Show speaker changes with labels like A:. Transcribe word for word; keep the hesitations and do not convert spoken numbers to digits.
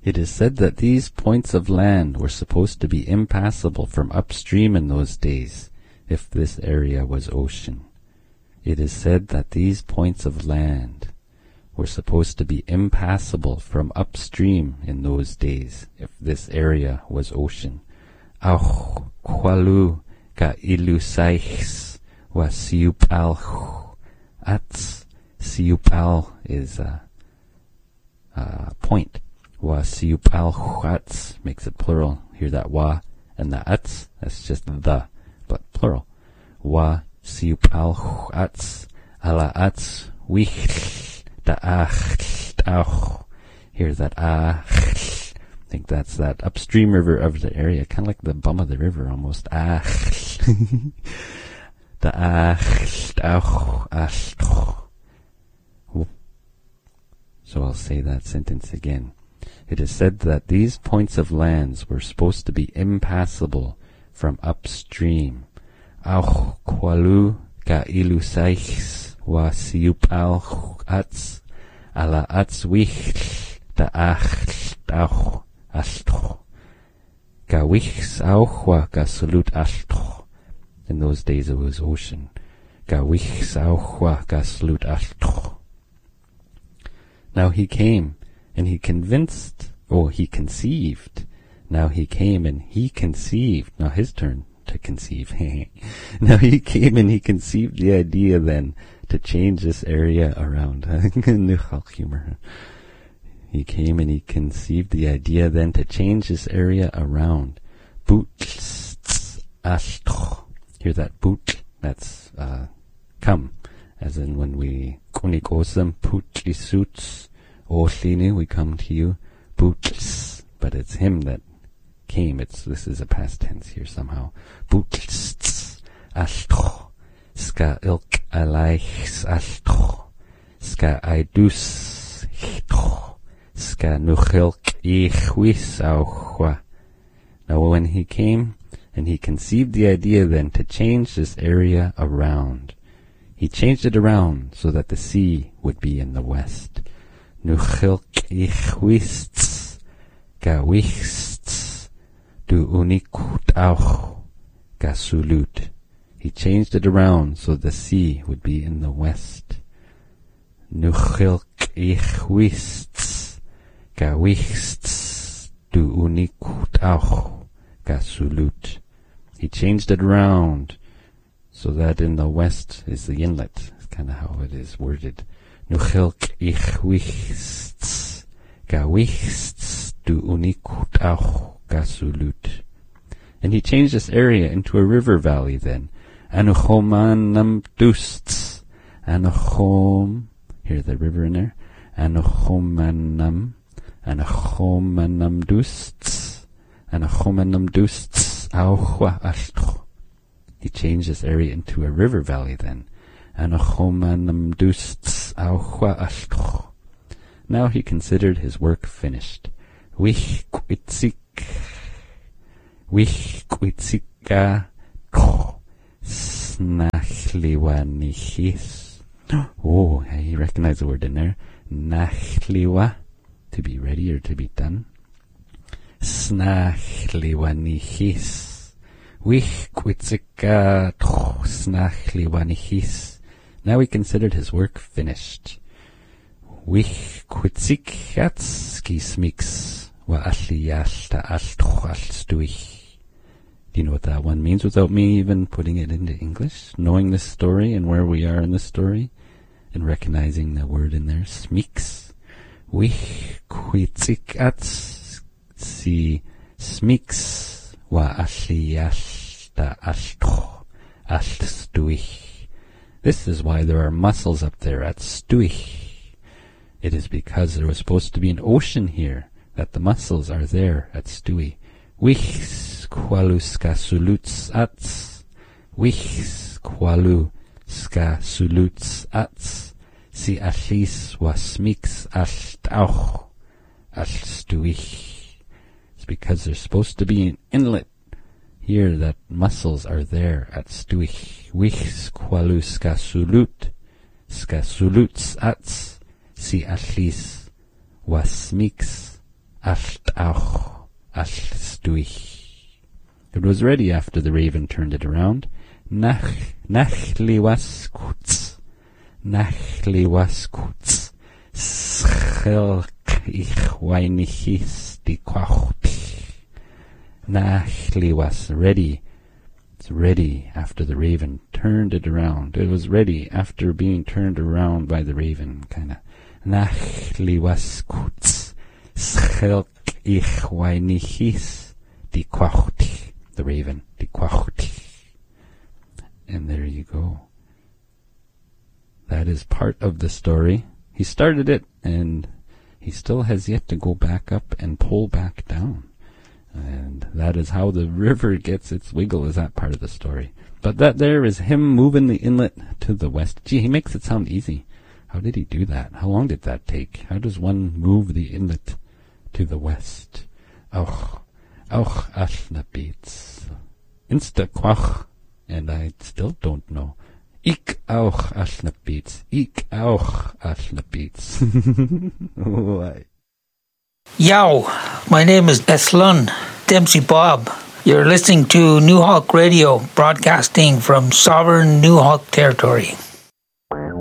A: It is said that these points of land were supposed to be impassable from upstream in those days, if this area was ocean. It is said that these points of land were supposed to be impassable from upstream in those days, if this area was ocean. Auch qualu ga ilusaichs wa siupal ats. Siupal is a, a point. Wa siupal ats makes it plural. Hear that wa and the ats, that's just the, but plural. Wa siupal ats ala ats wich da ach auch. Hear that ah. I think that's that upstream river of the area, kind of like the bum of the river almost. Ah. Da ach auch ach. So I'll say that sentence again. It is said that these points of lands were supposed to be impassable from upstream. Auch qualu ga ilusaichs wa siupal ats ala ats wich da ach auch ashto. Ga wichs auch wa ga salut ashto. In those days it was ocean. Ga wichs auch wa ga salut ashto. Now he came, and he convinced, oh, he conceived. Now he came, and he conceived. Now his turn to conceive. Now he came, and he conceived the idea then to change this area around. humor. He came, and he conceived the idea then to change this area around. Boot, ashto. Hear that boot? That's uh, come. As in when we kunikosam putli suits oslini, we come to you, boots. But it's him that came. It's this is a past tense here somehow. Boots ashto. Ska ilk alaichs ashto. Ska idus hito. Ska nuchilk ichwis auchwa. Now when he came and he conceived the idea then to change this area around. He changed it around so that the sea would be in the west. Nuchilk ichwists, gawichts, du unikut auch, gasulut. He changed it around so the sea would be in the west. Nuchilk ichwists, gawichts, du unikut auch, gasulut. He changed it around so that in the west is the inlet. That's kind of how it is worded. Nuchilk ichwichts, gawichts, du unikut auch, gasulut. And he changed this area into a river valley then. Anuchomanam dusts. Anuchom, hear the river in there. Anuchomanam, Anuchomanam dusts. Anuchomanam dusts, auchwa ashto. He changed this area into a river valley then. Anuchomanam dusts, auchwa ashto. Now he considered his work finished. Wich kwitzik. Wich kwitzika ko snachliwa nichis. Oh, he recognized the word in there. Nachliwa, to be ready or to be done. Snachliwa nichis. Wich kwitzika ko snachliwa nichis. Now he considered his work finished. Wich kwitzik yats kismix wa ashliyashta ashtoch alstuich. Do you know what that one means without me even putting it into English? Knowing this story and where we are in this story and recognizing the word in there, smix. Wich kwitzik ats si smix wa ashliyashta ashtoch alstuich. This is why there are mussels up there at Stuich. It is because there was supposed to be an ocean here that the mussels are there at Stui. Wichs qualu ska suluts ats. Wichs qualu ska suluts ats. Si ashis wasmix ashtauch ashtuich. It's because there's supposed to be an inlet here that mussels are there at Stuich. Wichs qualu ska sulut. Ska suluts ats. Si ashis wasmix allt auch, allt durch. It was ready after the raven turned it around. Nach, nach liwas kuts, nach liwas kuts, schilk ich weinichis di quacht. Nach liwas, ready. It's ready after the raven turned it around. It was ready after being turned around by the raven, kinda. Nach liwas kuts, schilk ich weinichis di quacht. The raven, di quacht. And there you go. That is part of the story. He started it, and he still has yet to go back up and pull back down. And that is how the river gets its wiggle, is that part of the story. But that there is him moving the inlet to the west. Gee, he makes it sound easy. How did he do that? How long did that take? How does one move the inlet to the west? Och, och, ashna beats. Insta quach. And I still don't know. Ik auch ashna beats. Ik auch ashna beats. Why?
B: Yow, my name is Ethlun Dempsey Bob. You're listening to New Hawk Radio, broadcasting from sovereign New Hawk territory.